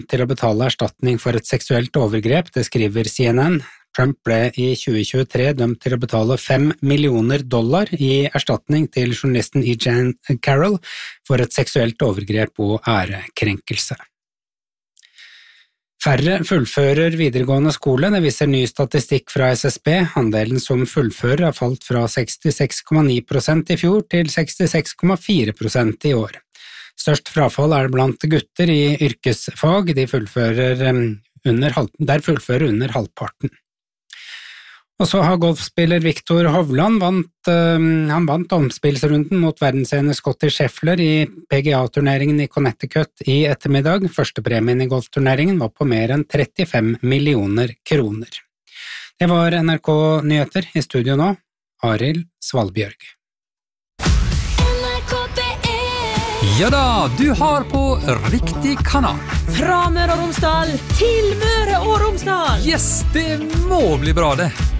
til å betale erstatning for et seksuelt overgrep, det skriver CNN. Trump ble i 2023 dømt til å betale $5 millioner i erstatning til journalisten E. Jean Carroll for et seksuelt overgrep og ærekrenkelse. Færre fullfører videregående skole, det viser ny statistikk fra SSB. Andelen som fullfører har falt fra 66,9% i fjor til 66,4% i år. Størst frafall det blant gutter i yrkesfag, der fullfører under halvparten. Og så har golfspiller Viktor Hovland han vant omspillsrunden mot verdensener Scottie Scheffler i PGA-turneringen i Connecticut i ettermiddag. Førstepremien i golfturneringen var på mer enn 35 millioner kroner. Det var NRK Nyheter, i studio nå, Arild Svalbjørg. Ja da, du har på riktig kanal. Fra Møre og Romsdal til Møre og Romsdal. Yes, det må bli bra det.